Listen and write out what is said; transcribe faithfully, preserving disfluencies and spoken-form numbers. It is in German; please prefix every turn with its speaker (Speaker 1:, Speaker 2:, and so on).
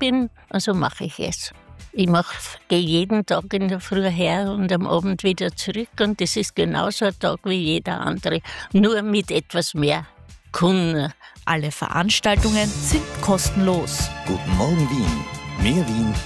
Speaker 1: bin, also mache ich es. Ich gehe jeden Tag in der Früh her und am Abend wieder zurück und das ist genauso ein Tag wie jeder andere, nur mit etwas mehr Kunden.
Speaker 2: Alle Veranstaltungen sind kostenlos.
Speaker 3: Guten Morgen Wien. Mehr Wien